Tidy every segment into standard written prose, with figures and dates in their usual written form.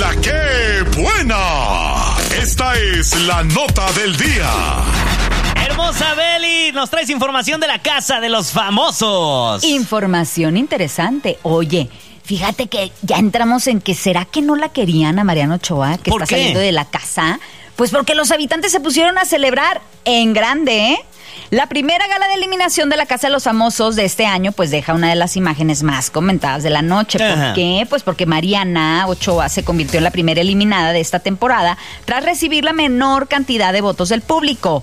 la que buena. Esta es la nota del día. Hermosa Beli, nos traes información de la Casa de los Famosos. Información interesante. Oye, fíjate que ya entramos en que ¿será que no la querían a Mariana Ochoa, que está saliendo de la casa? Pues porque los habitantes se pusieron a celebrar en grande, ¿eh? La primera gala de eliminación de la Casa de los Famosos de este año pues deja una de las imágenes más comentadas de la noche. ¿Por qué? Pues porque Mariana Ochoa se convirtió en la primera eliminada de esta temporada tras recibir la menor cantidad de votos del público.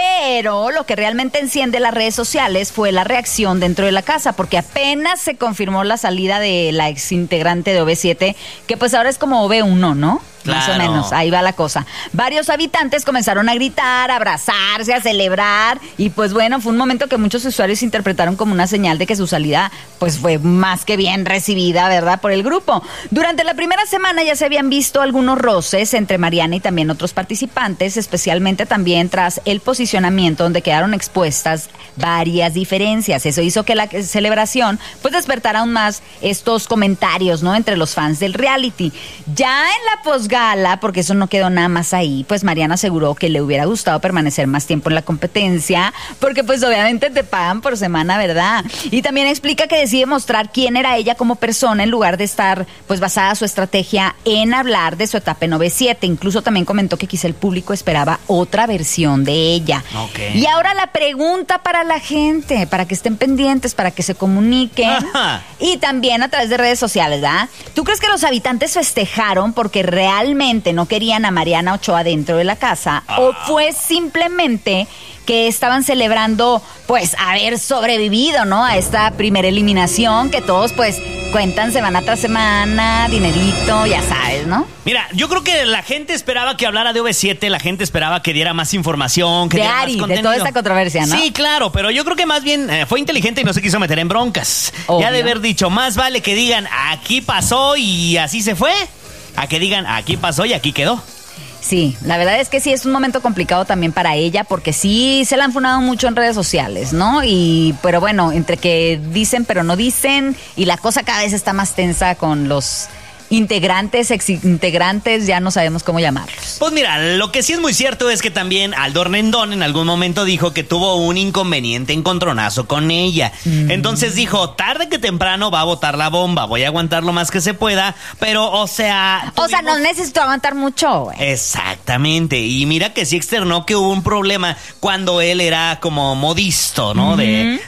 Pero lo que realmente enciende las redes sociales fue la reacción dentro de la casa, porque apenas se confirmó la salida de la exintegrante de OV7, que pues ahora es como OV1, ¿no? Claro. Más o menos, ahí va la cosa. Varios habitantes comenzaron a gritar, a abrazarse, a celebrar y pues bueno, fue un momento que muchos usuarios interpretaron como una señal de que su salida pues fue más que bien recibida, ¿verdad? Por el grupo. Durante la primera semana ya se habían visto algunos roces entre Mariana y también otros participantes, especialmente también tras el posicionamiento donde quedaron expuestas varias diferencias. Eso hizo que la celebración pues despertara aún más estos comentarios, ¿no? Entre los fans del reality. Ya en la posgala, porque eso no quedó nada más ahí, pues Mariana aseguró que le hubiera gustado permanecer más tiempo en la competencia, porque pues obviamente te pagan por semana, ¿verdad? Y también explica que decide mostrar quién era ella como persona en lugar de estar pues basada su estrategia en hablar de su etapa en OV7. Incluso también comentó que quizá el público esperaba otra versión de ella. Okay. Y ahora la pregunta para la gente, para que estén pendientes, para que se comuniquen. Ajá. Y también a través de redes sociales, ¿verdad? ¿Tú crees que los habitantes festejaron porque realmente no querían a Mariana Ochoa dentro de la casa? ¿O fue simplemente que estaban celebrando pues haber sobrevivido, ¿no? A esta primera eliminación que todos pues cuentan semana tras semana, dinerito, ya sabes, ¿no? Mira, yo creo que la gente esperaba que hablara de OV7, la gente esperaba que diera más información, que diera más contenido. De toda esta controversia, ¿no? Sí, claro, pero yo creo que más bien fue inteligente y no se quiso meter en broncas. Obvio. Ya de haber dicho, más vale que digan, aquí pasó y así se fue, a que digan, aquí pasó y aquí quedó. Sí, la verdad es que sí es un momento complicado también para ella, porque sí se la han funado mucho en redes sociales, ¿no? Pero bueno, entre que dicen pero no dicen, y la cosa cada vez está más tensa con los integrantes, exintegrantes, ya no sabemos cómo llamarlos. Pues mira, lo que sí es muy cierto es que también Aldo Rendón en algún momento dijo que tuvo un inconveniente, encontronazo con ella. Entonces dijo, tarde que temprano va a botar la bomba, voy a aguantar lo más que se pueda, pero o sea, no necesito aguantar mucho, güey. Exactamente, y mira que sí externó que hubo un problema cuando él era como modisto, ¿no? De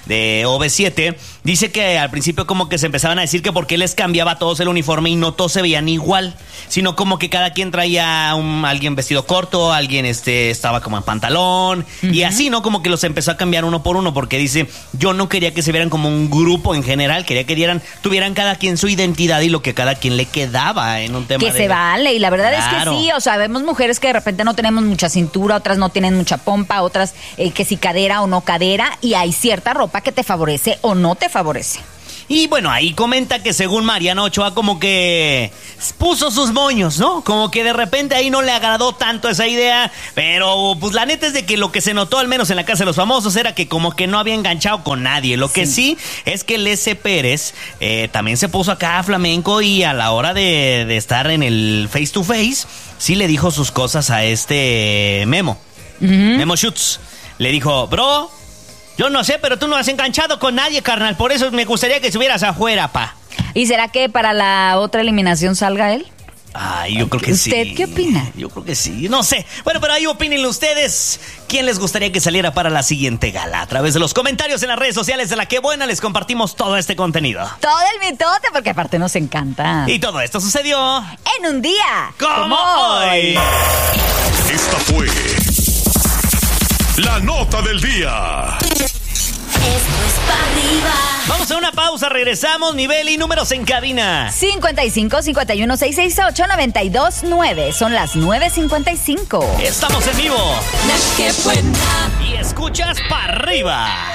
OV7. Dice que al principio como que se empezaban a decir que porque él les cambiaba a todos el uniforme y no todos se veían igual, sino como que cada quien traía alguien vestido corto, alguien estaba como en pantalón, y así, ¿no? Como que los empezó a cambiar uno por uno, porque dice, yo no quería que se vieran como un grupo en general, quería que tuvieran cada quien su identidad y lo que cada quien le quedaba en un tema que se vale, y la verdad Claro. es que sí, o sea, vemos mujeres que de repente no tenemos mucha cintura, otras no tienen mucha pompa, otras que si cadera o no cadera, y hay cierta ropa que te favorece o no te favorece. Y bueno, ahí comenta que según Mariana Ochoa como que puso sus moños, ¿no? Como que de repente ahí no le agradó tanto esa idea, pero pues la neta es de que lo que se notó al menos en la Casa de los Famosos era que como que no había enganchado con nadie. Lo que sí es que Lece Pérez también se puso acá flamenco y a la hora de estar en el face to face, sí le dijo sus cosas a Memo. Memo Schutz. Le dijo, bro, yo no sé, pero tú no has enganchado con nadie, carnal. Por eso me gustaría que estuvieras afuera, pa. ¿Y será que para la otra eliminación salga él? Ay, yo creo que sí. ¿Usted qué opina? Yo creo que sí, no sé. Bueno, pero ahí opínenlo ustedes. ¿Quién les gustaría que saliera para la siguiente gala? A través de los comentarios en las redes sociales de La Que Buena les compartimos todo este contenido. Todo el mitote, porque aparte nos encanta. Y todo esto sucedió en un día como hoy. Esta fue la nota del día. Esto es para arriba. Vamos a una pausa, regresamos. Nivel y números en cabina. 55 51 668 929. Son las 9:55. Estamos en vivo. La Que Buena. Y escuchas para arriba.